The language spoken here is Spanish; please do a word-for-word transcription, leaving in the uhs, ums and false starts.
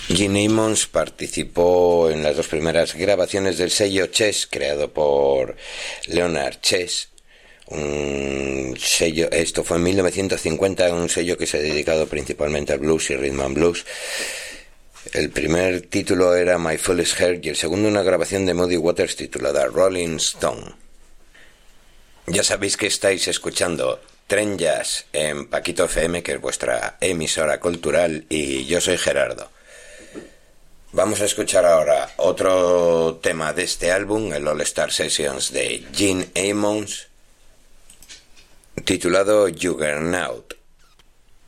Gene Ammons participó en las dos primeras grabaciones del sello Chess, creado por Leonard Chess. Un sello, esto fue en mil novecientos cincuenta, un sello que se ha dedicado principalmente al blues y rhythm and blues. El primer título era My Foolish Heart y el segundo una grabación de Muddy Waters titulada Rolling Stone. Ya sabéis que estáis escuchando Tren Jazz en Paquito F M, que es vuestra emisora cultural, y yo soy Gerardo. Vamos a escuchar ahora otro tema de este álbum, el All Star Sessions de Gene Ammons, titulado Juggernaut.